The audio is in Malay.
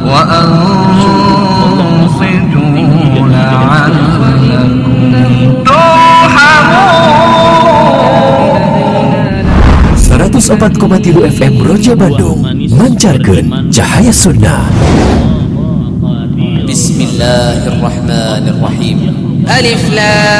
وأنصتوا لعلكم ترحمون. 104,3 FM Roja Bandung mancarkan cahaya sunnah. Bismillahirrahmanirrahim. Alif Lam